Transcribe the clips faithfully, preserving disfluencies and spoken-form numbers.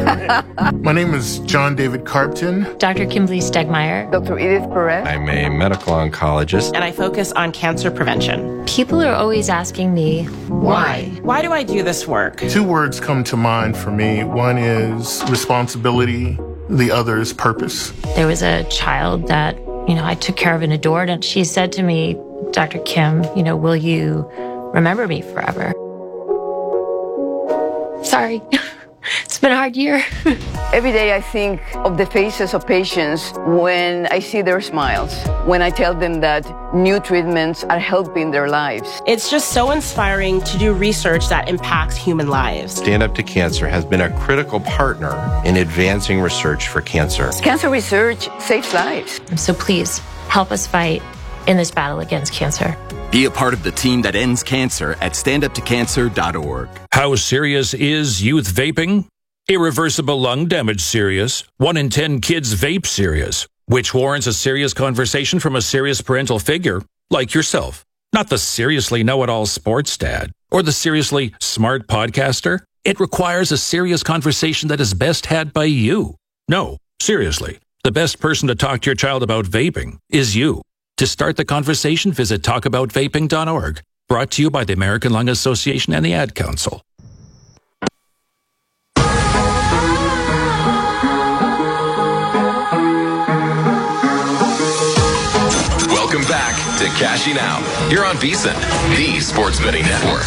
My name is John David Carpton. Doctor Kimberly Stegmeyer. Doctor Edith Perez. I'm a medical oncologist. And I focus on cancer prevention. People are always asking me, why? Why do I do this work? Two words come to mind for me. One is responsibility. The other is purpose. There was a child that, you know, I took care of and adored, and she said to me, Doctor Kim, you know, will you remember me forever? Sorry. It's been a hard year. Every day I think of the faces of patients when I see their smiles, when I tell them that new treatments are helping their lives. It's just so inspiring to do research that impacts human lives. Stand Up to Cancer has been a critical partner in advancing research for cancer. Cancer research saves lives. So please help us fight in this battle against cancer. Be a part of the team that ends cancer at stand up to cancer dot org. How serious is youth vaping? Irreversible lung damage serious. One in ten kids vape serious, which warrants a serious conversation from a serious parental figure like yourself. Not the seriously know-it-all sports dad or the seriously smart podcaster. It requires a serious conversation that is best had by you. No, seriously, the best person to talk to your child about vaping is you. To start the conversation, visit talk about vaping dot org. Brought to you by the American Lung Association and the Ad Council. Welcome back to Cashing Out. You're on VSiN, the sports betting network.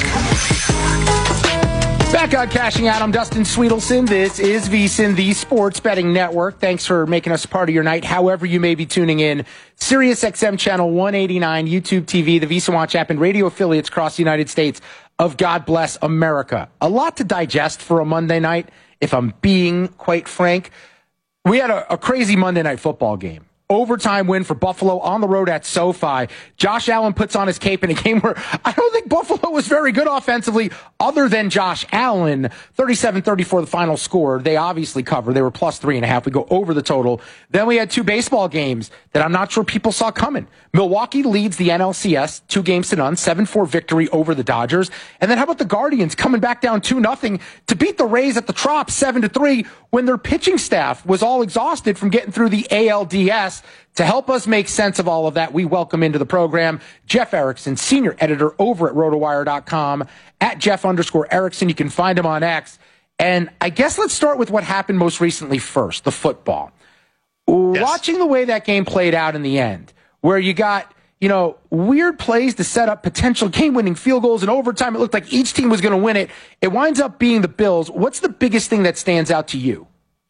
Back on Cashing Out, I'm Dustin Sweetelson. This is VSiN, the sports betting network. Thanks for making us part of your night, however you may be tuning in. Sirius X M channel one eighty-nine, YouTube T V, the VSiN Watch app, and radio affiliates across the United States of God Bless America. A lot to digest for a Monday night, if I'm being quite frank. We had a, a crazy Monday night football game. Overtime win for Buffalo on the road at SoFi. Josh Allen puts on his cape in a game where I don't think Buffalo was very good offensively other than Josh Allen. thirty-seven thirty-four the final score. They obviously cover. They were plus three and a half. We go over the total. Then we had two baseball games that I'm not sure people saw coming. Milwaukee leads the N L C S two games to none, seven four victory over the Dodgers. And then how about the Guardians coming back down two nothing to beat the Rays at the Trop seven to three when their pitching staff was all exhausted from getting through the A L D S. To help us make sense of all of that, we welcome into the program Jeff Erickson, senior editor over at rotowire dot com, at Jeff underscore Erickson. You can find him on X. And I guess let's start with what happened most recently first, the football. Yes. Watching the way that game played out in the end, where you got, you know, weird plays to set up potential game-winning field goals in overtime. It looked like each team was going to win it. It winds up being the Bills. What's the biggest thing that stands out to you?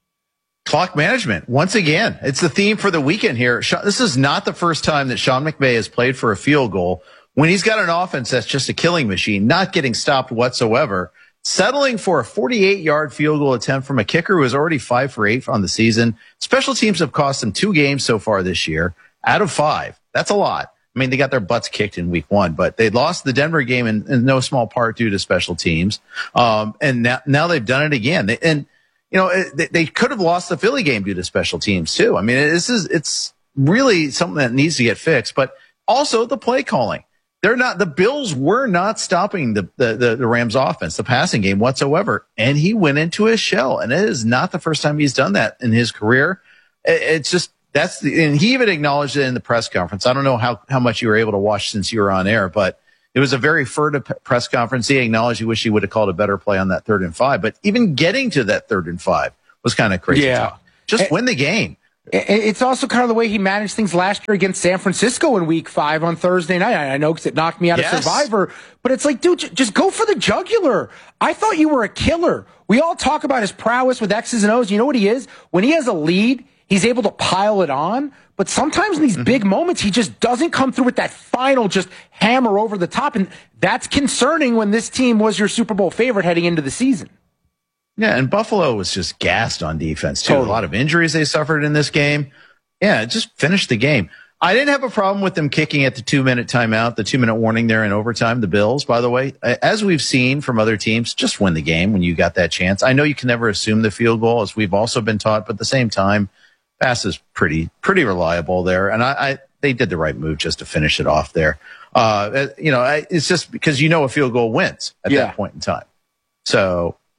Clock management. Once again, it's the theme for the weekend here. This is not the first time that Sean McVay has played for a field goal when he's got an offense that's just a killing machine, not getting stopped whatsoever, settling for a forty-eight yard field goal attempt from a kicker who is already five for eight on the season. Special teams have cost them two games so far this year out of five. That's a lot. I mean, they got their butts kicked in week one, but they lost the Denver game in, in no small part due to special teams. Um, and now, now they've done it again. They, and, You know, they, they could have lost the Philly game due to special teams too. I mean, this is, it's really something that needs to get fixed, but also the play calling. They're not, the Bills were not stopping the, the, the, the Rams offense, the passing game whatsoever. And he went into his shell. And it is not the first time he's done that in his career. It, it's just, that's the, and he even acknowledged it in the press conference. I don't know how, how much you were able to watch since you were on air, but it was a very furtive press conference. He acknowledged he wished he would have called a better play on that third and five. But even getting to that third and five was kind of crazy. Yeah. Talk. Just it, win the game. It's also kind of the way he managed things last year against San Francisco in week five on Thursday night. I know because it knocked me out yes. of Survivor. But it's like, dude, just go for the jugular. I thought you were a killer. We all talk about his prowess with X's and O's. You know what he is? When he has a lead, he's able to pile it on. But sometimes in these mm-hmm. big moments, he just doesn't come through with that final just hammer over the top. And that's concerning when this team was your Super Bowl favorite heading into the season. Yeah, and Buffalo was just gassed on defense, too. Totally. A lot of injuries they suffered in this game. Yeah, just finished the game. I didn't have a problem with them kicking at the two-minute timeout, the two-minute warning there in overtime, the Bills, by the way. As we've seen from other teams, just win the game when you got that chance. I know you can never assume the field goal, as we've also been taught, but at the same time, pass is pretty pretty reliable there, and I, I they did the right move just to finish it off there. Uh, you know, I, it's just because you know a field goal wins at yeah. that point in time. So,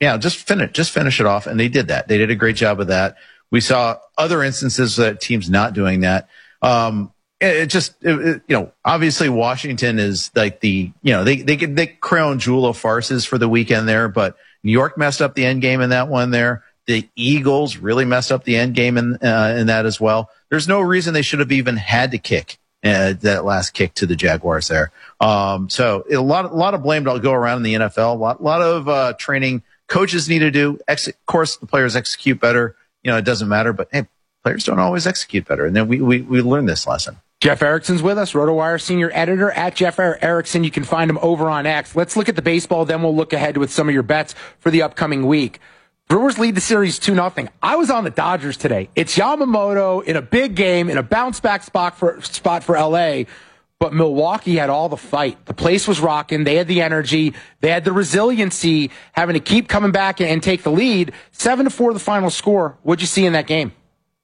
yeah, just finish, just finish it off. And they did that. They did a great job of that. We saw other instances that teams not doing that. Um, it, it just, it, it, you know, obviously Washington is like the, you know, they, they could, they crown jewel of farces for the weekend there, but New York messed up the end game in that one there. The Eagles really messed up the end game in, uh, in that as well. There's no reason they should have even had to kick uh, that last kick to the Jaguars there. Um, so a lot, a lot of blame to go around in the N F L. A lot, lot of uh, training coaches need to do. Ex- of course, the players execute better. You know, it doesn't matter, but hey, players don't always execute better. And then we, we, we learned this lesson. Jeff Erickson's with us, RotoWire senior editor at Jeff Erickson. You can find him over on X. Let's look at the baseball, then we'll look ahead with some of your bets for the upcoming week. Brewers lead the series two nothing. I was on the Dodgers today. It's Yamamoto in a big game, in a bounce-back spot for, spot for L A, but Milwaukee had all the fight. The place was rocking. They had the energy. They had the resiliency, having to keep coming back and take the lead. Seven to four, the final score. What'd you see in that game?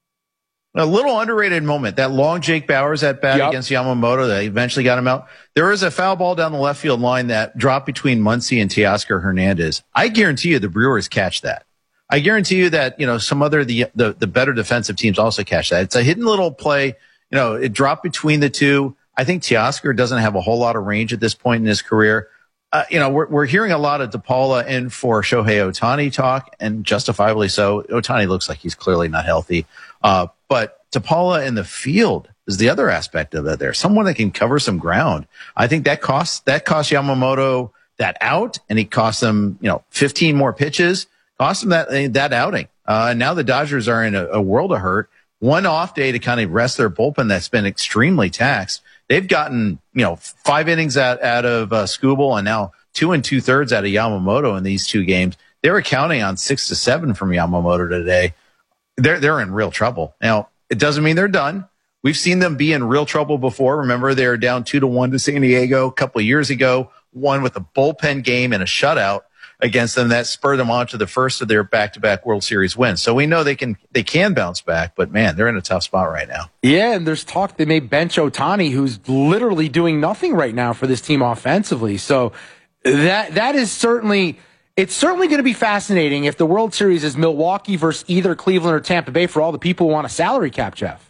A little underrated moment. That long Jake Bauers at bat yep. against Yamamoto that eventually got him out. There was a foul ball down the left field line that dropped between Muncy and Teoscar Hernandez. I guarantee you the Brewers catch that. I guarantee you that, you know, some other, the, the, the better defensive teams also catch that. It's a hidden little play. You know, it dropped between the two. I think Teoscar doesn't have a whole lot of range at this point in his career. Uh, you know, we're, we're hearing a lot of DePaula in for Shohei Ohtani talk, and justifiably so. Ohtani looks like he's clearly not healthy. Uh, but DePaula in the field is the other aspect of it there. Someone that can cover some ground. I think that costs, that cost Yamamoto that out, and he cost them, you know, fifteen more pitches, cost him that, that outing. Uh, and now the Dodgers are in a, a world of hurt. One off day to kind of rest their bullpen that's been extremely taxed. They've gotten, you know, five innings out, out of uh, Skubal and now two and two thirds out of Yamamoto in these two games. They were counting on six to seven from Yamamoto today. They're, they're in real trouble. Now, it doesn't mean they're done. We've seen them be in real trouble before. Remember, they were down two to one to San Diego a couple of years ago, one with a bullpen game and a shutout against them that spurred them on to the first of their back-to-back World Series wins. So we know they can they can bounce back, but man, they're in a tough spot right now. Yeah, and there's talk they may bench Ohtani, who's literally doing nothing right now for this team offensively. So that that is certainly it's certainly going to be fascinating if the World Series is Milwaukee versus either Cleveland or Tampa Bay for all the people who want a salary cap, Jeff.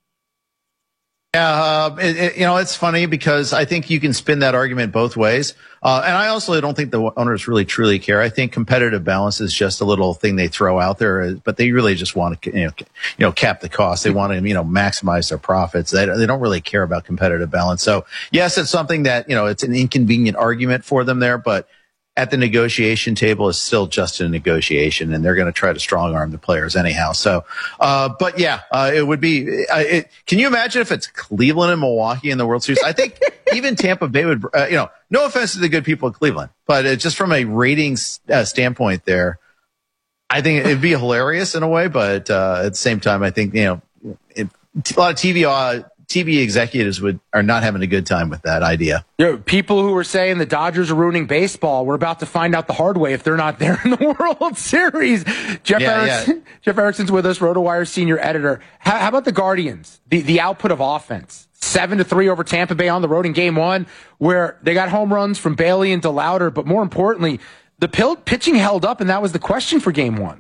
Yeah, uh, it, it, you know, it's funny because I think you can spin that argument both ways. Uh, and I also don't think the owners really truly care. I think competitive balance is just a little thing they throw out there, but they really just want to, you know, you know, cap the cost. They want to, you know, maximize their profits. They, they don't really care about competitive balance. So yes, it's something that, you know, it's an inconvenient argument for them there, but at the negotiation table is still just a negotiation, and they're going to try to strong arm the players anyhow. So, uh, but yeah, uh, it would be, uh, it, can you imagine if it's Cleveland and Milwaukee in the World Series? I think even Tampa Bay would, uh, you know, no offense to the good people of Cleveland, but it, just from a ratings uh, standpoint there, I think it'd be hilarious in a way, but uh, at the same time, I think, you know, it, a lot of T V uh, T V executives would are not having a good time with that idea. You know, people who were saying the Dodgers are ruining baseball, we're about to find out the hard way if they're not there in the World Series. Jeff yeah, Erickson, yeah. Jeff Erickson's with us, RotoWire senior editor. How, how about the Guardians? The the output of offense, seven to three over Tampa Bay on the road in Game One, where they got home runs from Bailey and DeLauder, but more importantly, the pitching held up, and that was the question for Game One.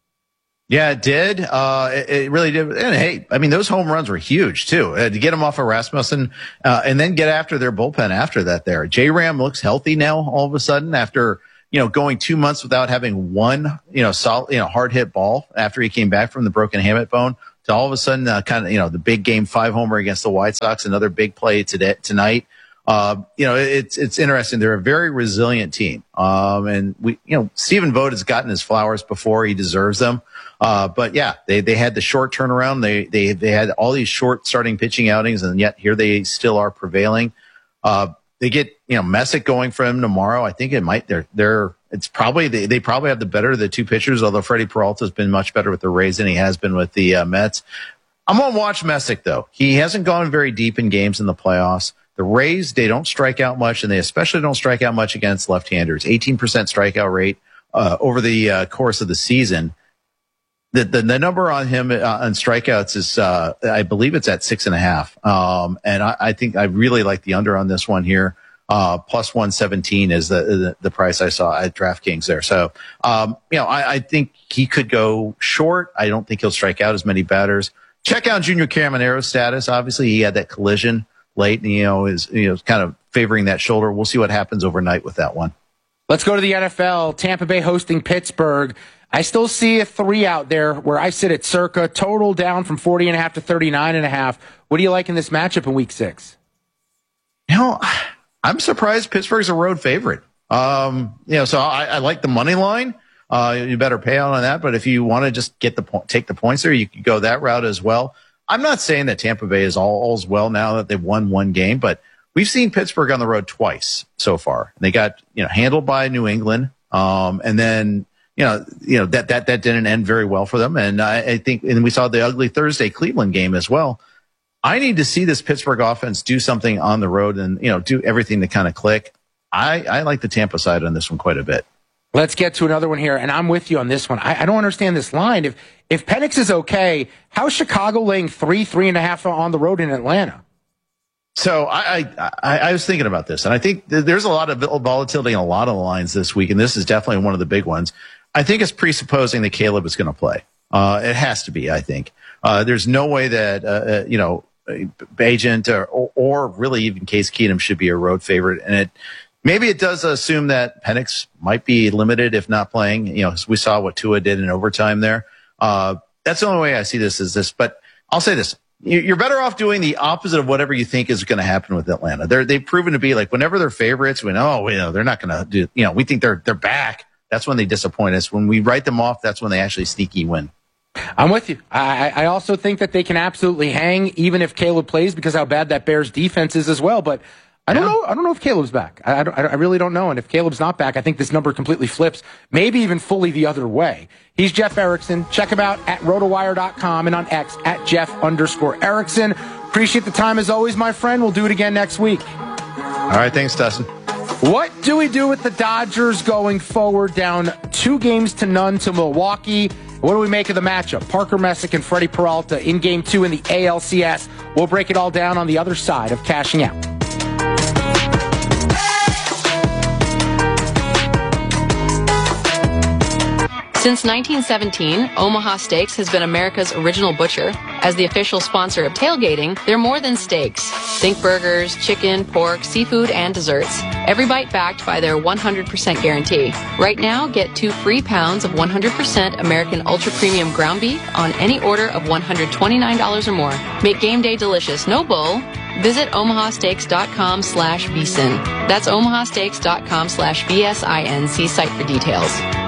Yeah, it did. Uh, it, it really did. And hey, I mean, those home runs were huge too. Uh, to get them off of Rasmussen, uh, and then get after their bullpen after that there. J-Ram looks healthy now all of a sudden after, you know, going two months without having one, you know, solid, you know, hard hit ball after he came back from the broken hamate bone to all of a sudden, uh, kind of, you know, the big game five homer against the White Sox, another big play today, tonight. Uh, you know, it's, it's interesting. They're a very resilient team. Um, and we, you know, Stephen Vogt has gotten his flowers before. He deserves them. Uh, but yeah, they, they had the short turnaround. They, they, they had all these short starting pitching outings, and yet here they still are prevailing. Uh, they get, you know, Messick going for him tomorrow. I think it might, they're, they're, it's probably, they, they probably have the better of the two pitchers, although Freddie Peralta has been much better with the Rays than he has been with the uh, Mets. I'm going to watch Messick though. He hasn't gone very deep in games in the playoffs. The Rays, they don't strike out much, and they especially don't strike out much against left-handers. eighteen percent strikeout rate uh, over the uh, course of the season. The, the, the number on him uh, on strikeouts is, uh, I believe it's at six and a half. Um, and I, I think I really like the under on this one here. Uh, plus one seventeen is the, the the price I saw at DraftKings there. So, um, you know, I, I think he could go short. I don't think he'll strike out as many batters. Check out Junior Camaro's status. Obviously, he had that collision late, and, you know, is you know kind of favoring that shoulder. We'll see what happens overnight with that one. Let's go to the N F L. Tampa Bay hosting Pittsburgh. I still see a three out there where I sit at circa. Total down from forty and a half to thirty-nine and a half. What do you like in this matchup in week six? You know, I'm surprised Pittsburgh's a road favorite. Um, you know, so I, I like the money line. Uh, you better pay out on that. But if you want to just get the po- take the points there, you could go that route as well. I'm not saying that Tampa Bay is all all's well now that they've won one game, but we've seen Pittsburgh on the road twice so far. They got, you know, handled by New England. Um, and then, you know, you know, that, that, that didn't end very well for them. And I, I think, and we saw the ugly Thursday Cleveland game as well. I need to see this Pittsburgh offense do something on the road and, you know, do everything to kind of click. I, I like the Tampa side on this one quite a bit. Let's get to another one here, and I'm with you on this one. I, I don't understand this line. If if Penix is okay, how is Chicago laying three, three and a half on the road in Atlanta? So I, I, I, I was thinking about this, and I think th- there's a lot of volatility in a lot of the lines this week, and this is definitely one of the big ones. I think it's presupposing that Caleb is going to play. Uh, it has to be, I think. Uh, there's no way that, uh, uh, you know, Agent or, or, or really even Case Keenum should be a road favorite. And it, maybe it does assume that Penix might be limited if not playing. You know, we saw what Tua did in overtime there. Uh, that's the only way I see this is this, but I'll say this. You're better off doing the opposite of whatever you think is going to happen with Atlanta. They're, they've proven to be like whenever they're favorites, we know, you know, they're not going to do, you know, we think they're, they're back. That's when they disappoint us. When we write them off, that's when they actually sneaky win. I'm with you. I, I also think that they can absolutely hang even if Caleb plays because how bad that Bears defense is as well. But I don't yeah. know. I don't know if Caleb's back. I, I, I really don't know. And if Caleb's not back, I think this number completely flips, maybe even fully the other way. He's Jeff Erickson. Check him out at rotowire dot com and on X at Jeff underscore Erickson. Appreciate the time as always, my friend. We'll do it again next week. All right. Thanks, Dustin. What do we do with the Dodgers going forward down two games to none to Milwaukee? What do we make of the matchup? Parker Messick and Freddie Peralta in game two in the A L C S. We'll break it all down on the other side of Cashing Out. Since nineteen seventeen, Omaha Steaks has been America's original butcher. As the official sponsor of tailgating, they're more than steaks. Think burgers, chicken, pork, seafood, and desserts. Every bite backed by their one hundred percent guarantee. Right now, get two free pounds of one hundred percent American Ultra Premium ground beef on any order of one hundred twenty-nine dollars or more. Make game day delicious, no bull. Visit omaha steaks dot com slash V S I N. That's omaha steaks dot com slash V S I N. See site for details.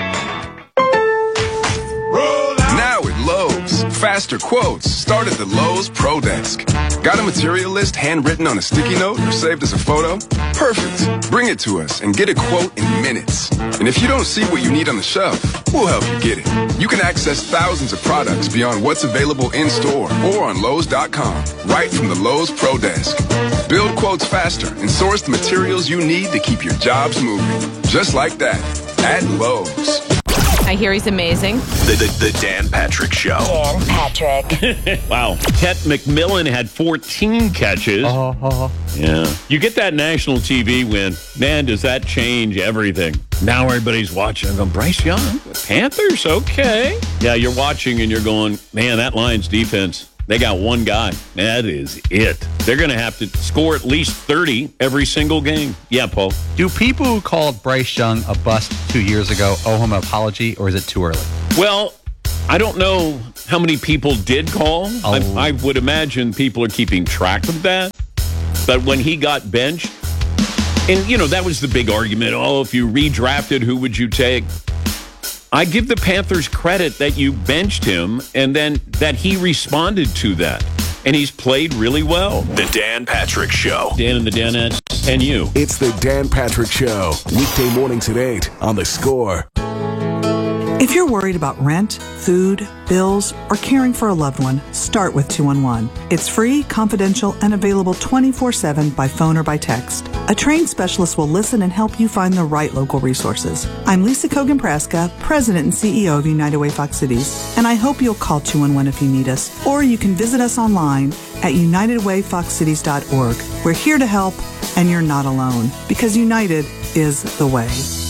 Now at Lowe's, faster quotes start at the Lowe's Pro Desk. Got a material list handwritten on a sticky note or saved as a photo? Perfect. Bring it to us and get a quote in minutes. And if you don't see what you need on the shelf, we'll help you get it. You can access thousands of products beyond what's available in store or on Lowe's dot com, right from the Lowe's Pro Desk. Build quotes faster and source the materials you need to keep your jobs moving. Just like that, at Lowe's. I hear he's amazing. The, the, the Dan Patrick Show. Dan Patrick. Wow. Tet McMillan had fourteen catches. Uh-huh. Yeah. You get that national T V win. Man, does that change everything. Now everybody's watching and going, Bryce Young, Panthers, okay. Yeah, you're watching and you're going, man, that Lions defense, they got one guy. That is it. They're going to have to score at least thirty every single game. Yeah, Paul. Do people who called Bryce Young a bust two years ago owe him an apology, or is it too early? Well, I don't know how many people did call. Oh. I, I would imagine people are keeping track of that. But when he got benched, and, you know, that was the big argument. Oh, if you redrafted, who would you take? I give the Panthers credit that you benched him and then that he responded to that. And he's played really well. The Dan Patrick Show. Dan and the Danettes and you. It's the Dan Patrick Show. Weekday mornings at eight on The Score. If you're worried about rent, food, bills, or caring for a loved one, start with two one one. It's free, confidential, and available twenty-four seven by phone or by text. A trained specialist will listen and help you find the right local resources. I'm Lisa Kogan-Praska, President and C E O of United Way Fox Cities, and I hope you'll call two one one if you need us, or you can visit us online at united way fox cities dot org. We're here to help, and you're not alone, because United is the way.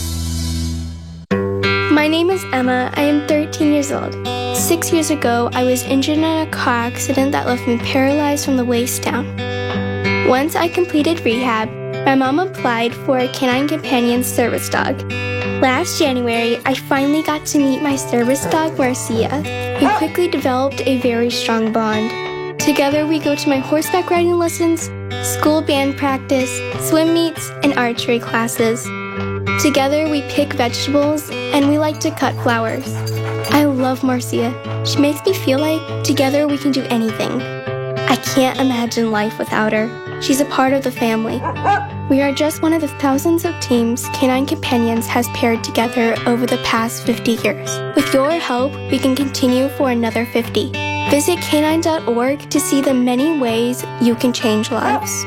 My name is Emma. I am thirteen years old. Six years ago, I was injured in a car accident that left me paralyzed from the waist down. Once I completed rehab, my mom applied for a Canine Companion service dog. Last January, I finally got to meet my service dog, Marcia. We quickly developed a very strong bond. Together, we go to my horseback riding lessons, school band practice, swim meets, and archery classes. Together, we pick vegetables, and we like to cut flowers. I love Marcia. She makes me feel like together we can do anything. I can't imagine life without her. She's a part of the family. We are just one of the thousands of teams Canine Companions has paired together over the past fifty years. With your help, we can continue for another fifty. Visit canine dot org to see the many ways you can change lives.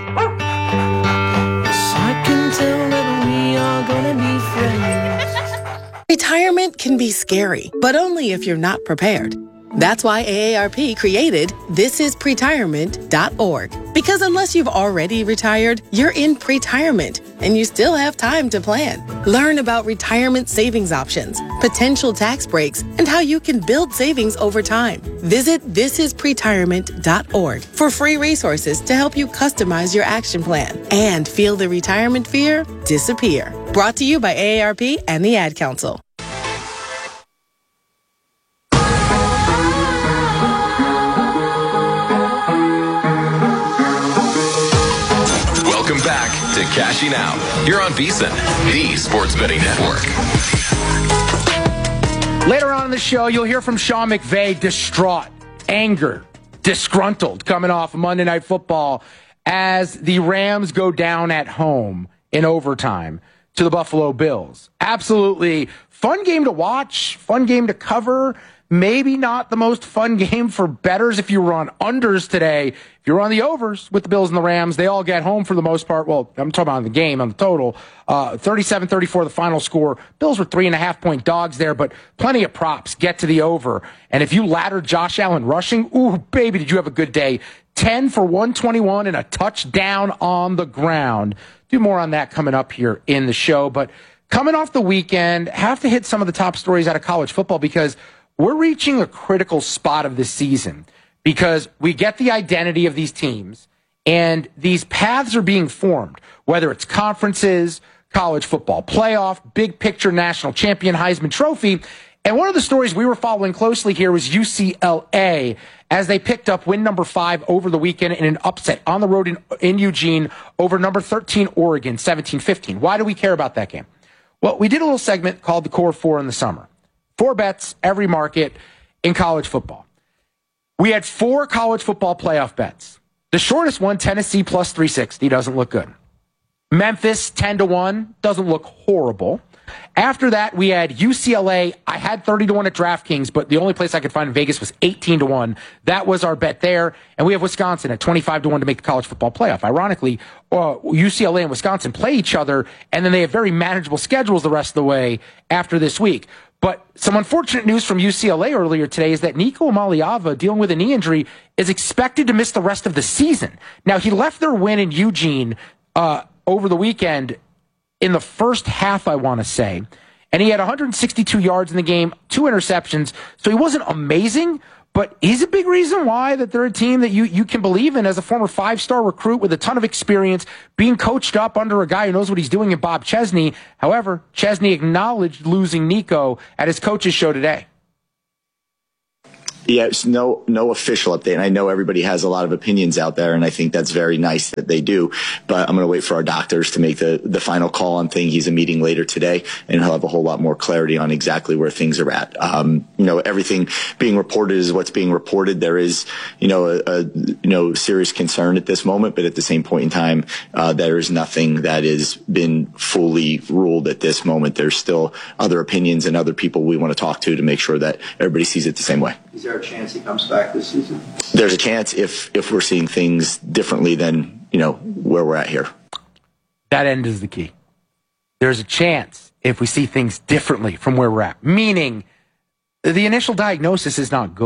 I can tell that we are gonna be friends. Retirement can be scary, but only if you're not prepared. That's why A A R P created this is pretirement dot org. Because unless you've already retired, you're in pretirement, and you still have time to plan. Learn about retirement savings options, potential tax breaks, and how you can build savings over time. Visit this is pretirement dot org for free resources to help you customize your action plan and feel the retirement fear disappear. Brought to you by A A R P and the Ad Council. Welcome back to Cashing Out. You're on VSiN, the Sports Betting Network. Later on in the show, you'll hear from Sean McVay, distraught, angered, disgruntled, coming off Monday Night Football as the Rams go down at home in overtime to the Buffalo Bills. Absolutely fun game to watch, fun game to cover. Maybe not the most fun game for bettors if you were on unders today. If you're on the overs with the Bills and the Rams, they all get home for the most part. Well, I'm talking about the game, on the total. Uh, thirty-seven thirty-four, the final score. Bills were three and a half point dogs there, but plenty of props get to the over. And if you laddered Josh Allen rushing, ooh, baby, did you have a good day. ten for one twenty-one and a touchdown on the ground. Do more on that coming up here in the show. But coming off the weekend, have to hit some of the top stories out of college football because we're reaching a critical spot of this season because we get the identity of these teams and these paths are being formed, whether it's conferences, college football playoff, big picture national champion, Heisman Trophy. And one of the stories we were following closely here was U C L A as they picked up win number five over the weekend in an upset on the road in, in Eugene over number thirteen Oregon, seventeen fifteen. Why do we care about that game? Well, we did a little segment called the Core Four in the summer. Four bets, every market in college football. We had four college football playoff bets. The shortest one, Tennessee plus three sixty, doesn't look good. Memphis, ten to one, doesn't look horrible. After that, we had U C L A. I had thirty to one at DraftKings, but the only place I could find in Vegas was eighteen to one. That was our bet there. And we have Wisconsin at twenty-five to one to make the college football playoff. Ironically, uh, U C L A and Wisconsin play each other, and then they have very manageable schedules the rest of the way after this week. But some unfortunate news from U C L A earlier today is that Nico Amaliava, dealing with a knee injury, is expected to miss the rest of the season. Now, he left their win in Eugene uh, over the weekend in the first half, I want to say, and he had one hundred sixty-two yards in the game, two interceptions, so he wasn't amazing, but he's a big reason why that they're a team that you, you can believe in as a former five-star recruit with a ton of experience, being coached up under a guy who knows what he's doing in Bob Chesney. However, Chesney acknowledged losing Nico at his coach's show today. Yeah, it's no no official update. And I know everybody has a lot of opinions out there, and I think that's very nice that they do. But I'm going to wait for our doctors to make the, the final call on things. He's a meeting later today, and he'll have a whole lot more clarity on exactly where things are at. Um, you know, everything being reported is what's being reported. There is, you know, a, a you know serious concern at this moment, but at the same point in time, uh, there is nothing that has been fully ruled at this moment. There's still other opinions and other people we want to talk to to make sure that everybody sees it the same way. Is there a chance he comes back this season? There's a chance if if we're seeing things differently than, you know, where we're at here. That end is the key. There's a chance if we see things differently from where we're at, meaning the initial diagnosis is not good.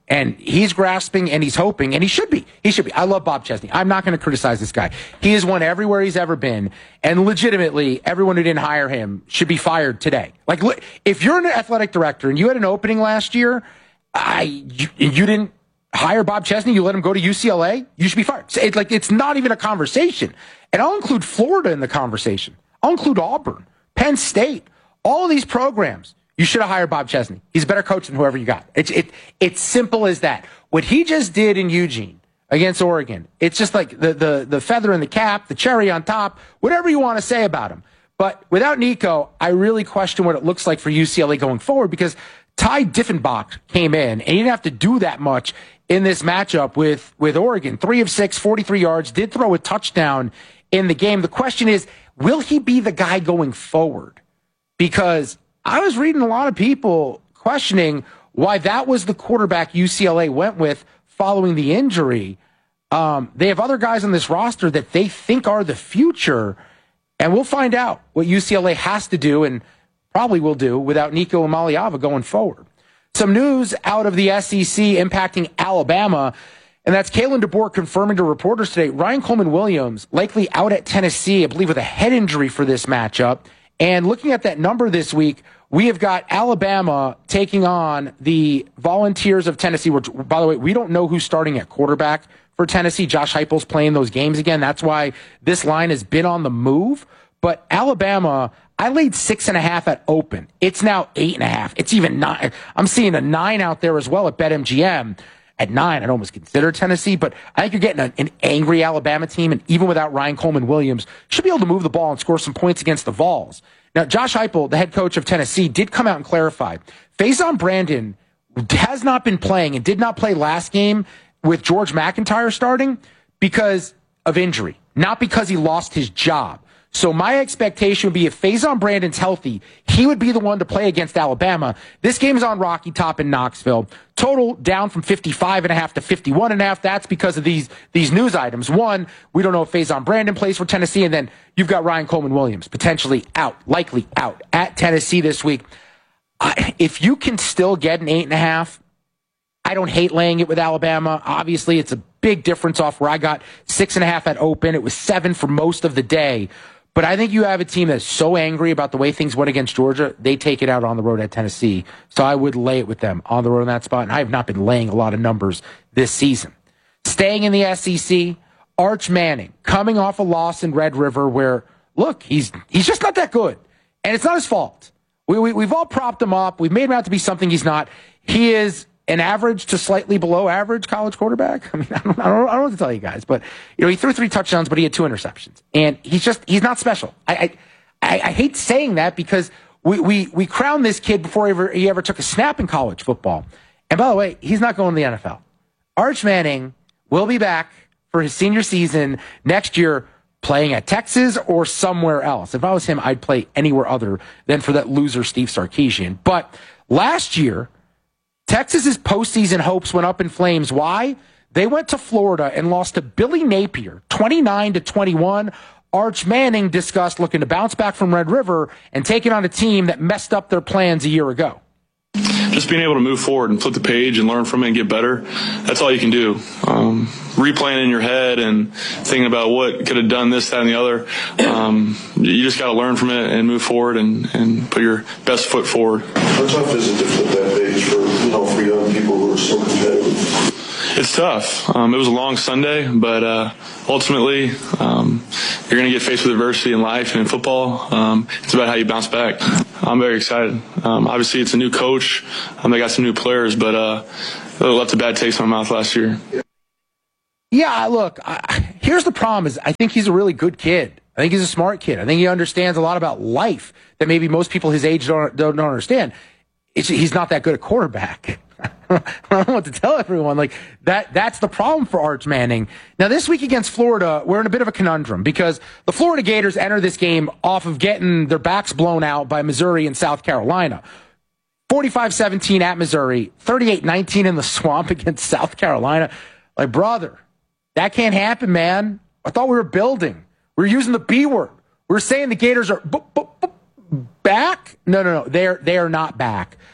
And he's grasping and he's hoping, and he should be. He should be. I love Bob Chesney. I'm not going to criticize this guy. He has won everywhere he's ever been, and legitimately, everyone who didn't hire him should be fired today. Like, if you're an athletic director and you had an opening last year, I you, you didn't hire Bob Chesney, you let him go to U C L A, you should be fired. It's like it's not even a conversation. And I'll include Florida in the conversation. I'll include Auburn, Penn State, all of these programs. You should have hired Bob Chesney. He's a better coach than whoever you got. It's it it's simple as that. What he just did in Eugene against Oregon, it's just like the the the feather in the cap, the cherry on top, whatever you want to say about him. But without Nico, I really question what it looks like for U C L A going forward, because Ty Diffenbach came in and he didn't have to do that much in this matchup with with Oregon. Three of six, forty-three yards, did throw a touchdown in the game. The question is, will he be the guy going forward? Because I was reading a lot of people questioning why that was the quarterback U C L A went with following the injury. Um, they have other guys on this roster that they think are the future, and we'll find out what U C L A has to do and probably will do without Nico Amaliava going forward. Some news out of the S E C impacting Alabama, and that's Kalen DeBoer confirming to reporters today Ryan Coleman Williams likely out at Tennessee, I believe with a head injury for this matchup. And looking at that number this week, we have got Alabama taking on the Volunteers of Tennessee, which, by the way, we don't know who's starting at quarterback for Tennessee. Josh Heupel's playing those games again. That's why this line has been on the move. But Alabama, I laid six and a half at open. It's now eight and a half. It's even nine. I'm seeing a nine out there as well at BetMGM. At nine, I'd almost consider Tennessee, but I think you're getting a, an angry Alabama team, and even without Ryan Coleman Williams, should be able to move the ball and score some points against the Vols. Now, Josh Heupel, the head coach of Tennessee, did come out and clarify. Faison Brandon has not been playing and did not play last game with George McIntyre starting because of injury, not because he lost his job. So my expectation would be if Faison Brandon's healthy, he would be the one to play against Alabama. This game is on Rocky Top in Knoxville. Total down from fifty-five and a half to fifty-one and a half. That's because of these these news items. One, we don't know if Faison Brandon plays for Tennessee, and then you've got Ryan Coleman Williams potentially out, likely out at Tennessee this week. I, if you can still get an eight and a half, I don't hate laying it with Alabama. Obviously, it's a big difference off where I got six and a half at open. It was seven for most of the day. But I think you have a team that's so angry about the way things went against Georgia, they take it out on the road at Tennessee. So I would lay it with them on the road in that spot. And I have not been laying a lot of numbers this season. Staying in the S E C, Arch Manning, coming off a loss in Red River where, look, he's he's just not that good. And it's not his fault. We, we, we've all propped him up. We've made him out to be something he's not. He is an average to slightly below average college quarterback. I mean, I don't, I don't, I don't know what to tell you guys, but you know, he threw three touchdowns, but he had two interceptions, and he's just he's not special. I I, I hate saying that because we we we crowned this kid before he ever he ever took a snap in college football. And by the way, he's not going to the N F L. Arch Manning will be back for his senior season next year, playing at Texas or somewhere else. If I was him, I'd play anywhere other than for that loser Steve Sarkisian. But last year, Texas's postseason hopes went up in flames. Why? They went to Florida and lost to Billy Napier, twenty-nine to twenty-one. Arch Manning discussed looking to bounce back from Red River and taking on a team that messed up their plans a year ago. Just being able to move forward and flip the page and learn from it and get better, that's all you can do. Um, replaying in your head and thinking about what could have done this, that, and the other. Um, you just got to learn from it and move forward and, and put your best foot forward. How tough is it to flip that page for, you know, for young people who are so competitive? It's tough. Um, it was a long Sunday, but uh, ultimately um, you're going to get faced with adversity in life and in football. Um, it's about how you bounce back. I'm very excited. Um, obviously, it's a new coach. Um, they got some new players, but uh, they left a bad taste in my mouth last year. Yeah, look, I, here's the problem is I think he's a really good kid. I think he's a smart kid. I think he understands a lot about life that maybe most people his age don't, don't, don't understand. It's, he's not that good at quarterback. I don't know what to tell everyone. Like that, that's the problem for Arch Manning. Now, this week against Florida, we're in a bit of a conundrum because the Florida Gators enter this game off of getting their backs blown out by Missouri and South Carolina. forty-five seventeen at Missouri, thirty-eight nineteen in the swamp against South Carolina. Like, brother, that can't happen, man. I thought we were building. We were using the B word. We were saying the Gators are b- b- b- back. No, no, no. They're, they are not back.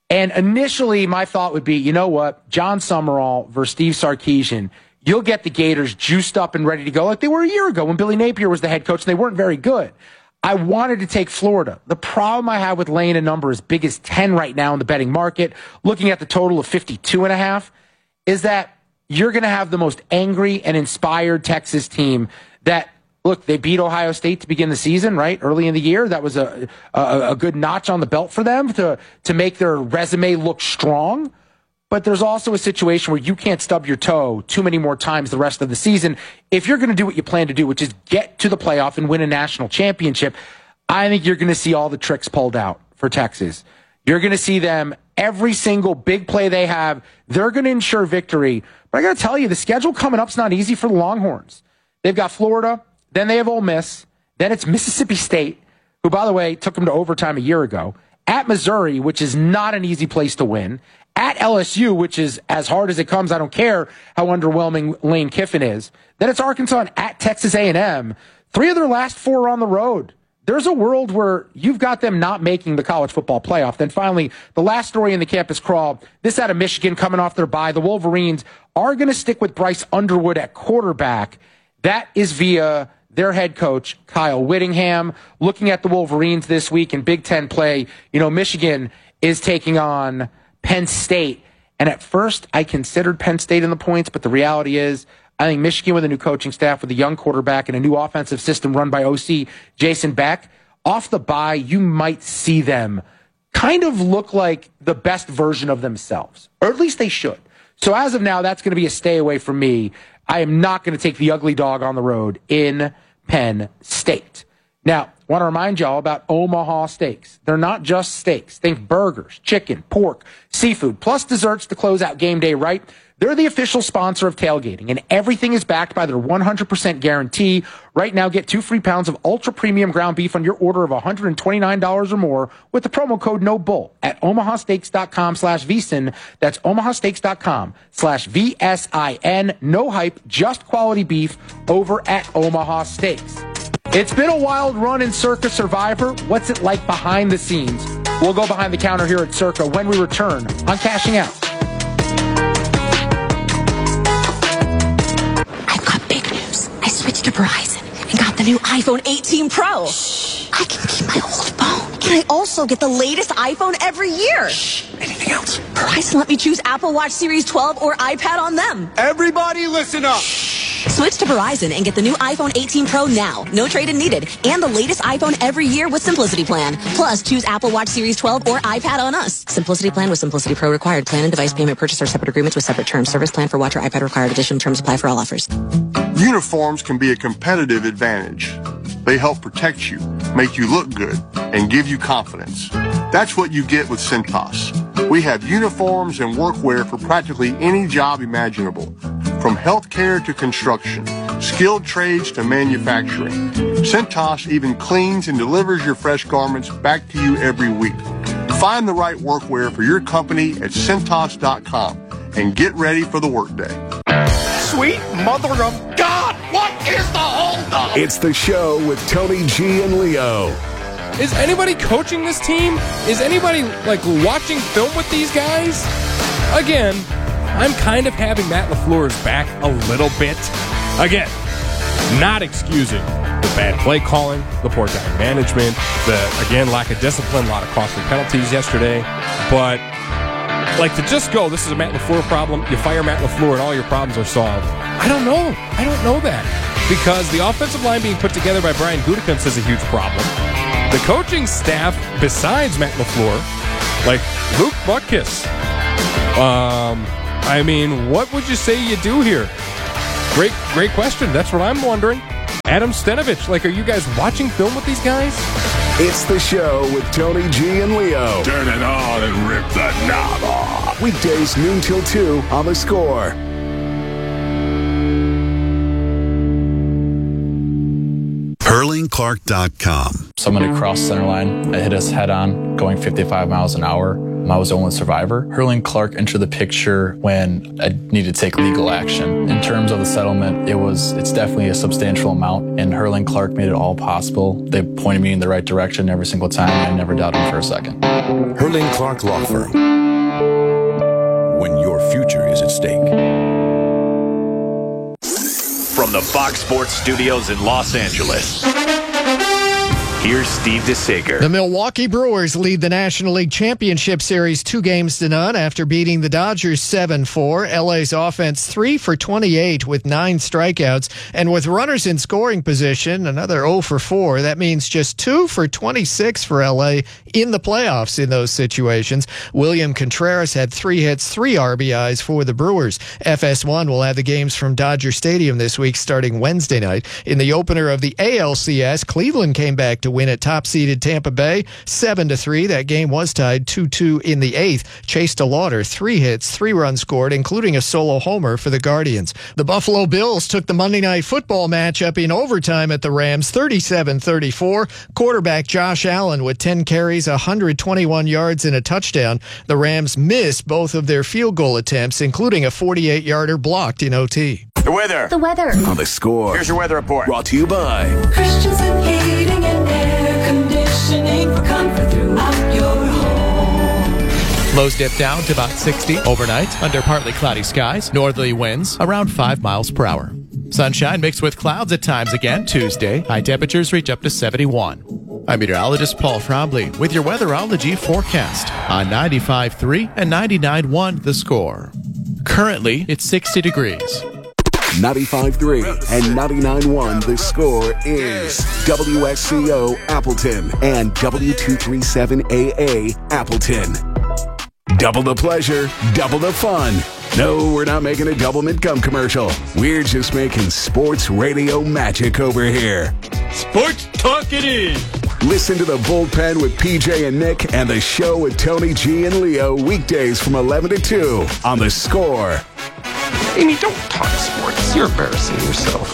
And initially, my thought would be, you know what? John Summerall versus Steve Sarkisian, you'll get the Gators juiced up and ready to go like they were a year ago when Billy Napier was the head coach and they weren't very good. I wanted to take Florida. The problem I have with laying a number as big as ten right now in the betting market, looking at the total of fifty-two and a half, is that you're going to have the most angry and inspired Texas team that, look, they beat Ohio State to begin the season, right? Early in the year. That was a, a, a good notch on the belt for them to, to make their resume look strong. But there's also a situation where you can't stub your toe too many more times the rest of the season. If you're going to do what you plan to do, which is get to the playoff and win a national championship, I think you're going to see all the tricks pulled out for Texas. You're going to see them, every single big play they have, they're going to ensure victory. But I got to tell you, the schedule coming up is not easy for the Longhorns. They've got Florida, then they have Ole Miss, then it's Mississippi State, who, by the way, took them to overtime a year ago, at Missouri, which is not an easy place to win, at L S U, which is as hard as it comes. I don't care how underwhelming Lane Kiffin is. Then it's Arkansas and at Texas A and M. Three of their last four are on the road. There's a world where you've got them not making the college football playoff. Then finally, the last story in the campus crawl, this out of Michigan coming off their bye. The Wolverines are going to stick with Bryce Underwood at quarterback. That is via their head coach, Kyle Whittingham. Looking at the Wolverines this week in Big Ten play, you know, Michigan is taking on Penn State. And at first, I considered Penn State in the points, but the reality is, I think Michigan with a new coaching staff, with a young quarterback and a new offensive system run by O C Jason Beck, off the bye, you might see them kind of look like the best version of themselves, or at least they should. So as of now, that's going to be a stay away from me. I am not going to take the ugly dog on the road in Penn State. Now, I want to remind y'all about Omaha Steaks. They're not just steaks. Think burgers, chicken, pork, seafood, plus desserts to close out game day right. They're the official sponsor of tailgating, and everything is backed by their one hundred percent guarantee. Right now, get two free pounds of ultra-premium ground beef on your order of one hundred twenty-nine dollars or more with the promo code NOBULL at omahasteaks.com slash VSIN. That's omahasteaks.com slash V S I N. No hype, just quality beef over at Omaha Steaks. It's been a wild run in Circa Survivor. What's it like behind the scenes? We'll go behind the counter here at Circa when we return on Cashing Out. Switched to Verizon and got the new iPhone eighteen Pro. Shh. I can keep my old phone. And I also get the latest iPhone every year. Shh. Anything else? Verizon let me choose Apple Watch Series twelve or iPad on them. Everybody listen up. Shh. Switch to Verizon and get the new iPhone eighteen Pro now. No trade-in needed. And the latest iPhone every year with Simplicity Plan. Plus, choose Apple Watch Series twelve or iPad on us. Simplicity Plan with Simplicity Pro required. Plan and device payment purchase are separate agreements with separate terms. Service plan for watch or iPad required. Additional terms apply for all offers. Uniforms can be a competitive advantage. They help protect you, make you look good, and give you confidence. That's what you get with Cintas. We have uniforms and workwear for practically any job imaginable, from healthcare to construction, skilled trades to manufacturing. Cintas even cleans and delivers your fresh garments back to you every week. Find the right workwear for your company at Cintas dot com and get ready for the workday. Sweet mother of God, what is the holdup? It's the show with Tony G and Leo. Is anybody coaching this team? Is anybody, like, watching film with these guys? Again, I'm kind of having Matt LaFleur's back a little bit. Again, not excusing the bad play calling, the poor time management, the, again, lack of discipline, a lot of costly penalties yesterday. But, like, to just go, this is a Matt LaFleur problem, you fire Matt LaFleur and all your problems are solved. I don't know. I don't know that. Because the offensive line being put together by Brian Gutekunst is a huge problem. The coaching staff, besides Matt LaFleur, like Luke Butkus, um, I mean, what would you say you do here? Great, great question. That's what I'm wondering. Adam Stenavich, like, are you guys watching film with these guys? It's the show with Tony G and Leo. Turn it on and rip the knob off. Weekdays noon till two on The Score. Hurling Clark dot com. Someone had crossed center line. I hit us head on, going fifty-five miles an hour. I was the only survivor. Hurling Clark entered the picture when I needed to take legal action. In terms of the settlement, it was it's definitely a substantial amount, and Hurling Clark made it all possible. They pointed me in the right direction every single time, and I never doubted them for a second. Hurling Clark Law Firm. future is at stake. From the Fox Sports Studios in Los Angeles, here's Steve DeSager. The Milwaukee Brewers lead the National League Championship Series two games to none after beating the Dodgers seven four. L A's offense three for twenty-eight with nine strikeouts. And with runners in scoring position, another oh for four. That means just two for twenty-six for L A in the playoffs in those situations. William Contreras had three hits, three R B Is for the Brewers. F S one will have the games from Dodger Stadium this week starting Wednesday night. In the opener of the A L C S, Cleveland came back to win at top-seeded Tampa Bay seven to three. That game was tied two two in the eighth. Chase DeLauder, three hits, three runs scored, including a solo homer for the Guardians. The Buffalo Bills took the Monday Night Football matchup in overtime at the Rams, thirty-seven thirty-four. Quarterback Josh Allen with ten carries, one hundred twenty-one yards, and a touchdown. The Rams missed both of their field goal attempts, including a forty-eight-yarder blocked in O T. The weather. The weather. On The Score. Here's your weather report. Brought to you by Christensen Heating and Air Conditioning for comfort throughout your home. Lows dip down to about sixty overnight under partly cloudy skies. Northerly winds around five miles per hour. Sunshine mixed with clouds at times again Tuesday. High temperatures reach up to seventy-one. I'm meteorologist Paul Frombly with your weatherology forecast on ninety-five point three and ninety-nine point one The Score. Currently, it's sixty degrees. ninety-five point three and ninety-nine point one The Score is W S C O Appleton and W two thirty-seven A A Appleton. Double the pleasure, double the fun. No, we're not making a Doublemint gum commercial. We're just making sports radio magic over here. Sports talk it is. Listen to the Bullpen with P J and Nick and the show with Tony G and Leo weekdays from eleven to two on The Score. Amy, don't talk sports. You're embarrassing yourself.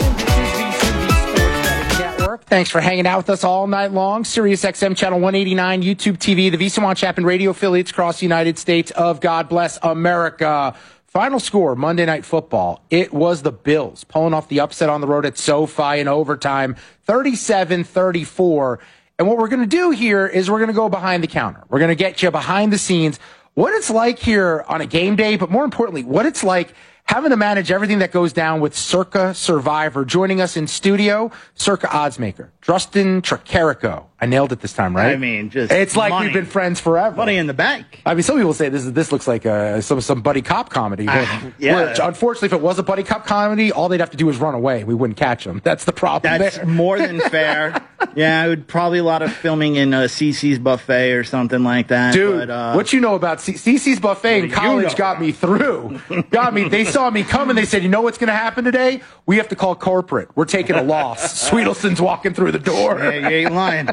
Network. Thanks for hanging out with us all night long. Sirius X M Channel one eighty-nine, YouTube T V, the VEASAN Watch app, and radio affiliates across the United States of God bless America. Final score, Monday Night Football. It was the Bills pulling off the upset on the road at SoFi in overtime, thirty-seven thirty-four. And what we're going to do here is we're going to go behind the counter. We're going to get you behind the scenes, what it's like here on a game day, but more importantly, what it's like having to manage everything that goes down with Circa Survivor. Joining us in studio, Circa oddsmaker, Justin Tricarico. I nailed it this time, right? I mean, just it's like money. We've been friends forever. Money in the bank. I mean, some people say this is this looks like a, some some buddy cop comedy. Uh, yeah. Which, unfortunately, if it was a buddy cop comedy, all they'd have to do is run away. We wouldn't catch them. That's the problem. That's there. more than fair. Yeah, it would probably a lot of filming in uh, Cece's Buffet or something like that. Dude, but, uh, what you know about C- Cece's Buffet in college you know? got me through. Got me. They saw me coming. They said, you know what's going to happen today? We have to call corporate. We're taking a loss. Sweetelson's walking through the door. Yeah, you ain't lying.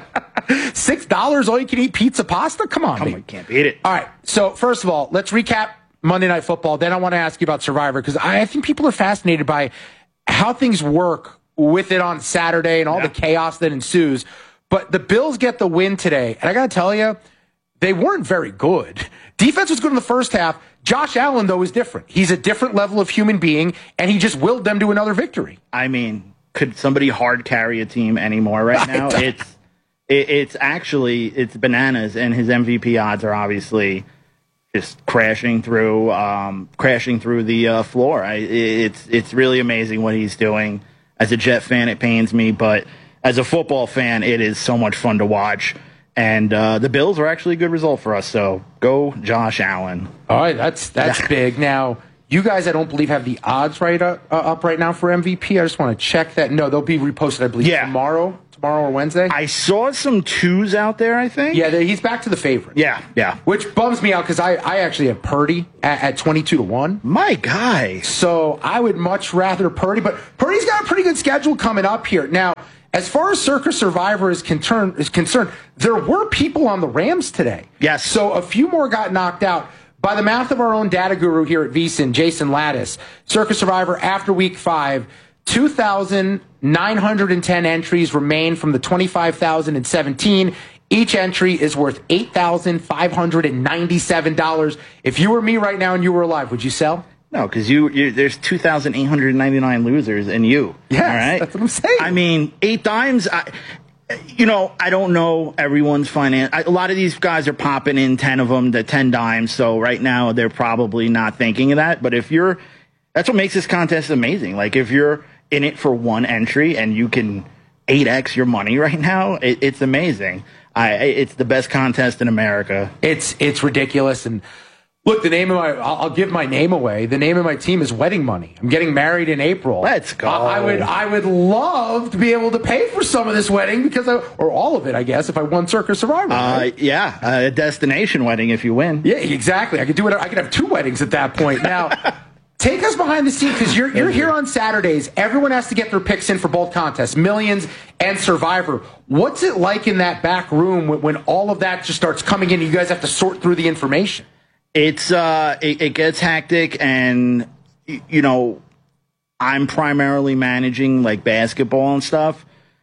Six dollars all you can eat pizza pasta? Come on, Come on, can't beat it. All right. So first of all, let's recap Monday Night Football. Then I want to ask you about Survivor because I, I think people are fascinated by how things work with it on Saturday and all yeah. the chaos that ensues. But the Bills get the win today, and I got to tell you, they weren't very good. Defense was good in the first half. Josh Allen, though, is different. He's a different level of human being, and he just willed them to another victory. I mean, could somebody hard carry a team anymore right now? It's it, it's actually it's bananas, and his M V P odds are obviously just crashing through um, crashing through the uh, floor. I, it's it's really amazing what he's doing. As a Jet fan, it pains me, but as a football fan, it is so much fun to watch. And uh, the Bills are actually a good result for us, so go Josh Allen. All right, that's that's Yeah. big. Now, you guys, I don't believe, have the odds right up, uh, up right now for M V P. I just want to check that. No, they'll be reposted, I believe, Yeah. tomorrow, tomorrow or Wednesday. I saw some twos out there, I think. Yeah, they- he's back to the favorite. Yeah, yeah. Which bums me out because I, I actually have Purdy at, at twenty-two to one. My guy. So I would much rather Purdy, but Purdy's got a pretty good schedule coming up here. Now, as far as Circa Survivor is concerned, is concerned, there were people on the Rams today. Yes. So a few more got knocked out. By the mouth of our own data guru here at VEASAN, Jason Lattis, Circa Survivor after week five, two thousand nine hundred ten entries remain from the twenty-five thousand seventeen. Each entry is worth eight thousand five hundred ninety-seven dollars. If you were me right now and you were alive, would you sell? No, because you, you there's two thousand eight hundred ninety-nine losers and you. Yes, all right? that's what I'm saying. I mean, eight dimes. I, You know, I don't know everyone's finance. A lot of these guys are popping in ten of them, the ten dimes. So right now they're probably not thinking of that. But if you're, that's what makes this contest amazing. Like if you're in it for one entry and you can eight X your money right now, it, it's amazing. I, it's the best contest in America. It's it's ridiculous. And look, the name of my, I'll, I'll give my name away. The name of my team is Wedding Money. I'm getting married in April. Let's go. I, I would I would love to be able to pay for some of this wedding because I, or all of it, I guess, if I won Circa Survivor. Right? Uh, yeah, a destination wedding if you win. Yeah, exactly. I could do it. I could have two weddings at that point. Now, take us behind the scenes because you're you're here on Saturdays. Everyone has to get their picks in for both contests, Millions and Survivor. What's it like in that back room when, when all of that just starts coming in and you guys have to sort through the information? It's uh, it, it gets hectic, and you know, I'm primarily managing like basketball and stuff,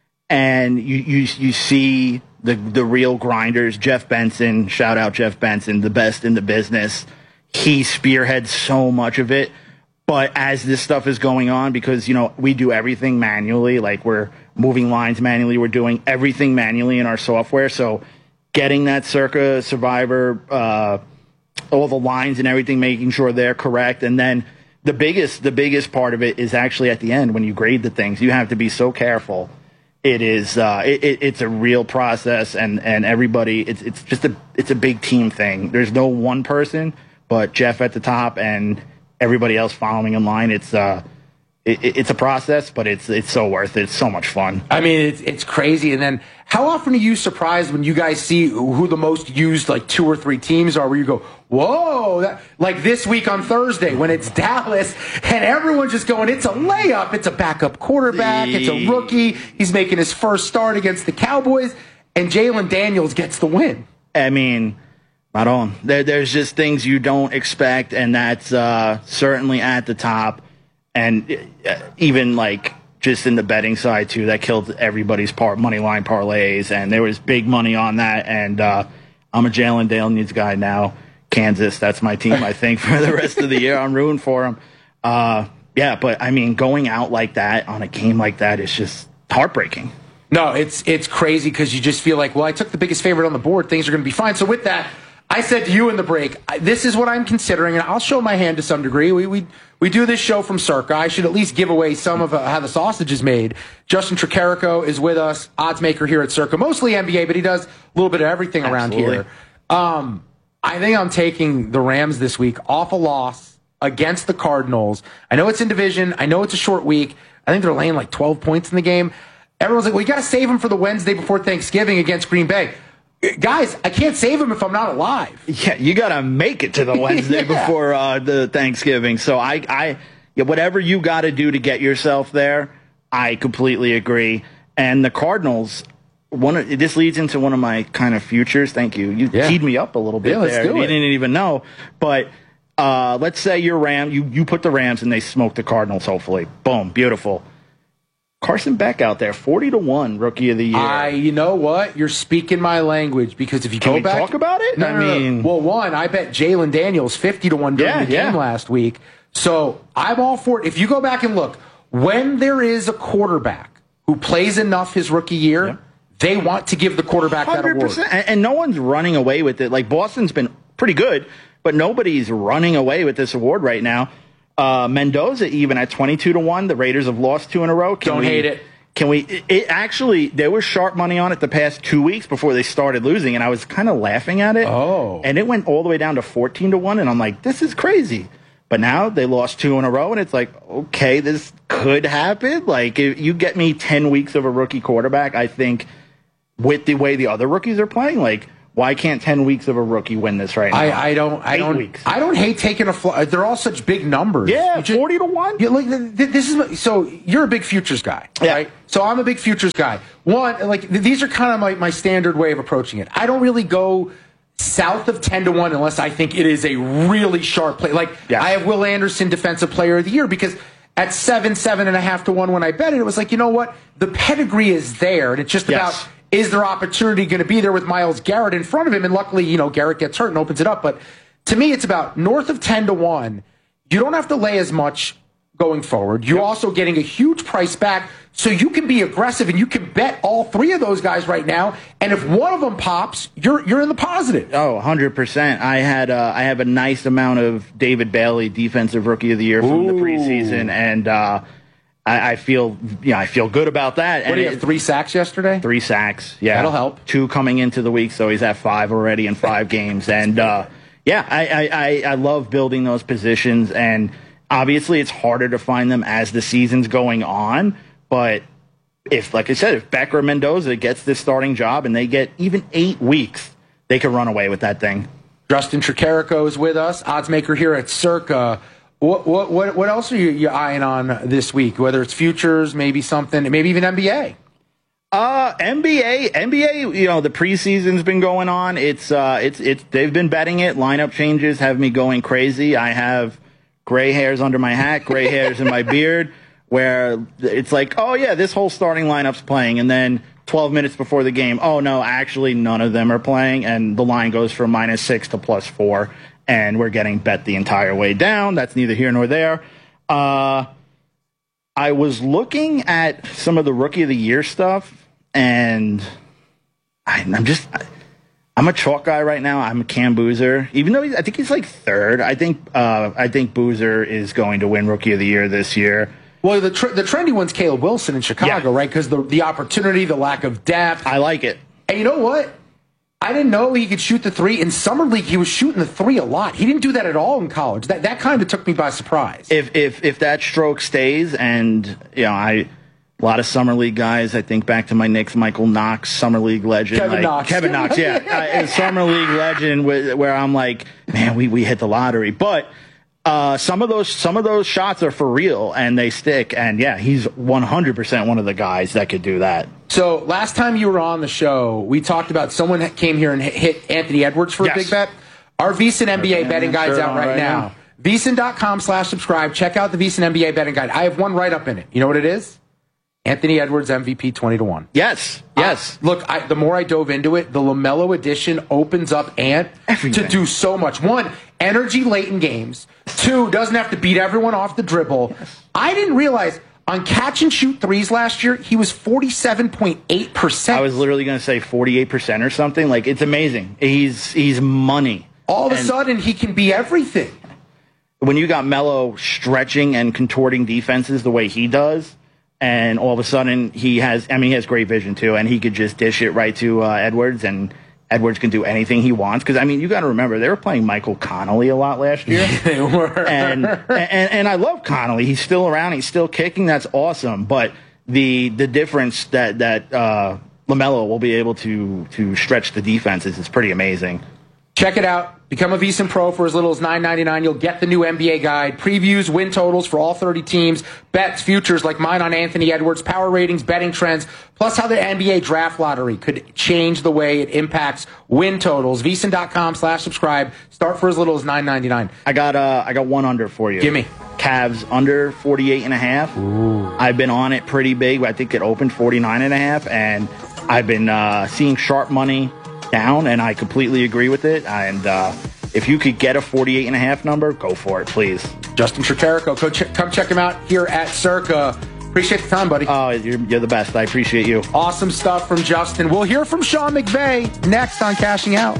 and you you you see the the real grinders. Jeff Benson, shout out Jeff Benson, the best in the business. He spearheads so much of it. But as this stuff is going on, because you know we do everything manually, like we're moving lines manually, we're doing everything manually in our software. So getting that Circa Survivor. Uh, all the lines and everything, making sure they're correct. And then the biggest, the biggest part of it is actually at the end when you grade the things. You have to be so careful. It is, uh, it, it, it's a real process, and, and everybody, it's it's just a it's a big team thing. There's no one person, but Jeff at the top and everybody else following in line. It's uh, it, it's a process, but it's it's so worth it. It's so much fun. I mean, it's it's crazy. And then, how often are you surprised when you guys see who the most used like two or three teams are? Where you go, whoa! That, like this week on Thursday when it's Dallas and everyone's just going, it's a layup. It's a backup quarterback. It's a rookie. He's making his first start against the Cowboys, and Jalen Daniels gets the win. I mean, right on. There, there's just things you don't expect, and that's uh, certainly at the top. And even like just in the betting side too, that killed everybody's part money line parlays, and there was big money on that. And uh, I'm a Jalen Daniels guy now. Kansas, that's my team. I think for the rest of the year, I'm rooting for them. Uh, yeah, but I mean, going out like that on a game like that is just heartbreaking. No, it's it's crazy because you just feel like, well, I took the biggest favorite on the board. Things are going to be fine. So with that, I said to you in the break, this is what I'm considering, and I'll show my hand to some degree. We we we do this show from Circa. I should at least give away some of uh, how the sausage is made. Justin Tricarico is with us, odds maker here at Circa, mostly N B A, but he does a little bit of everything around Absolutely. here. Um, I think I'm taking the Rams this week off a loss against the Cardinals. I know it's in division. I know it's a short week. I think they're laying like twelve points in the game. Everyone's like, well, you got to save them for the Wednesday before Thanksgiving against Green Bay. Guys, I can't save him if I'm not alive. Yeah, you got to make it to the Wednesday yeah. before uh, the Thanksgiving. So I, I, yeah, whatever you got to do to get yourself there, I completely agree. And the Cardinals, one of, this leads into one of my kind of futures. Thank you. You yeah. teed me up a little bit yeah, let's there. Do you it. didn't even know, but uh, let's say you're Ram. You you put the Rams and they smoke the Cardinals. Hopefully, boom, beautiful. Carson Beck out there, forty to one, rookie of the year. I, you know what? You're speaking my language because if you Can go we back, talk about it? No, I no, no, mean, well, one, I bet Jalen Daniels fifty to one during Yeah, the game yeah. last week. So I'm all for it. If you go back and look, when there is a quarterback who plays enough his rookie year, yeah. they want to give the quarterback that award. And, and no one's running away with it. Like Boston's been pretty good, but nobody's running away with this award right now. Uh, Mendoza even at twenty-two to one. The Raiders have lost two in a row. Can Don't we, hate it. Can we? It, it actually, there was sharp money on it the past two weeks before they started losing, and I was kind of laughing at it. Oh. And it went all the way down to fourteen to one, and I'm like, this is crazy. But now they lost two in a row, and it's like, okay, this could happen. Like, if you get me ten weeks of a rookie quarterback, I think with the way the other rookies are playing, like, why can't ten weeks of a rookie win this right now? I, I don't. I Eight don't. weeks. I don't hate taking a. Fl- they're all such big numbers. Yeah, You just- forty to one. Yeah, like th- th- this is so. You're a big futures guy, Yeah. right? So I'm a big futures guy. One, like th- these are kind of my, my standard way of approaching it. I don't really go south of ten to one unless I think it is a really sharp play. Like Yeah. I have Will Anderson, Defensive Player of the Year, because at seven, seven and a half to one when I bet it, it was like, you know what? The pedigree is there, and it's just Yes. about. Is there opportunity going to be there with Myles Garrett in front of him? And luckily, you know, Garrett gets hurt and opens it up. But to me, it's about north of ten to one. You don't have to lay as much going forward. You're yep. also getting a huge price back, so you can be aggressive and you can bet all three of those guys right now. And if one of them pops, you're you're in the positive. Oh, one hundred percent. I had uh, I have a nice amount of David Bailey, Defensive Rookie of the Year from Ooh. the preseason, and uh, I, I feel you know I feel good about that. What and do you have? Three sacks yesterday. Three sacks. Yeah, that'll help. Two coming into the week, so he's at five already in five games. And uh, yeah, I, I I I love building those positions, and obviously it's harder to find them as the season's going on, but. If, like I said, if Becker Mendoza gets this starting job and they get even eight weeks, they could run away with that thing. Justin Tricarico is with us, odds maker here at Circa. What what what, what else are you, you eyeing on this week? Whether it's futures, maybe something, maybe even N B A. Uh, N B A, N B A. You know, the preseason's been going on. It's uh, it's it's they've been betting it. Lineup changes have me going crazy. I have gray hairs under my hat, gray hairs in my beard. Where it's like, oh, yeah, this whole starting lineup's playing, and then twelve minutes before the game, oh, no, actually none of them are playing, and the line goes from minus six to plus four, and we're getting bet the entire way down. That's neither here nor there. Uh, I was looking at some of the Rookie of the Year stuff, and I, I'm just... I, I'm a chalk guy right now. I'm a Cam Boozer. Even though he's, I think he's like third, I think uh, I think Boozer is going to win Rookie of the Year this year. Well, the tr- the trendy one's Caleb Wilson in Chicago, yeah. right? Because the the opportunity, the lack of depth. I like it. And you know what? I didn't know he could shoot the three. In Summer League, he was shooting the three a lot. He didn't do that at all in college. That that kind of took me by surprise. If if if that stroke stays, and you know, I a lot of Summer League guys. I think back to my Knicks, Michael Knox, Summer League legend. Kevin like, Knox. Kevin Knox, yeah. uh, Summer League legend where, where I'm like, man, we, we hit the lottery. But uh, some of those some of those shots are for real, and they stick. And, yeah, he's one hundred percent one of the guys that could do that. So last time you were on the show, we talked about someone came here and hit Anthony Edwards for yes. a big bet. Our VSiN N B A okay, betting guide's out right, right now. now. VSiN.com slash subscribe. Check out the VSiN N B A betting guide. I have one write-up in it. You know what it is? Anthony Edwards M V P twenty to one. Yes, yes. Uh, look, I, the more I dove into it, the LaMelo edition opens up Ant Everything. to do so much. One, energy late in games. Two, doesn't have to beat everyone off the dribble. Yes. I didn't realize on catch and shoot threes last year, he was forty-seven point eight percent. I was literally going to say forty-eight percent or something. Like, it's amazing. He's he's money. All of and a sudden, he can be everything. When you got Melo stretching and contorting defenses the way he does, and all of a sudden he has, I mean, he has great vision too, and he could just dish it right to uh, Edwards, and Edwards can do anything he wants. Because, I mean, you got to remember, they were playing Michael Connolly a lot last year. Yeah, they were. And, and, and I love Connolly. He's still around. He's still kicking. That's awesome. But the the difference that, that uh, LaMelo will be able to, to stretch the defenses is pretty amazing. Check it out. Become a VSiN Pro for as little as nine ninety-nine. You'll get the new N B A guide, previews, win totals for all thirty teams, bets, futures like mine on Anthony Edwards, power ratings, betting trends, plus how the N B A draft lottery could change the way it impacts win totals. VSiN.com slash subscribe. Start for as little as nine ninety-nine. I got uh, I got one under for you. Give me. Cavs under forty-eight and a half. Ooh. I've been on it pretty big. I think it opened forty-nine and a half, and I've been uh, seeing sharp money down, and I completely agree with it. And uh, if you could get a forty-eight and a half number, go for it, please. Justin Tricarico, go ch- come check him out here at Circa. Appreciate the time, buddy. Oh, you're, you're the best. I appreciate you. Awesome stuff from Justin. We'll hear from Sean McVay next on Cashing Out.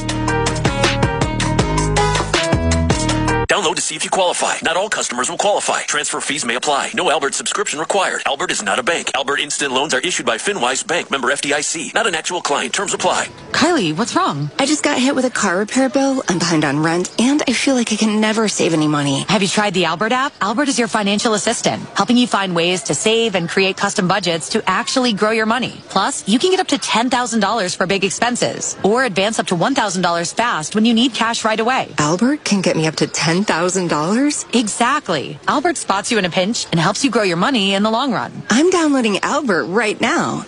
Download to see if you qualify. Not all customers will qualify. Transfer fees may apply. No Albert subscription required. Albert is not a bank. Albert Instant Loans are issued by FinWise Bank, member F D I C. Not an actual client. Terms apply. Kylie, what's wrong? I just got hit with a car repair bill. I'm behind on rent, and I feel like I can never save any money. Have you tried the Albert app? Albert is your financial assistant, helping you find ways to save and create custom budgets to actually grow your money. Plus, you can get up to ten thousand dollars for big expenses, or advance up to one thousand dollars fast when you need cash right away. Albert can get me up to ten thousand dollars? Exactly. Albert spots you in a pinch and helps you grow your money in the long run. I'm downloading Albert right now.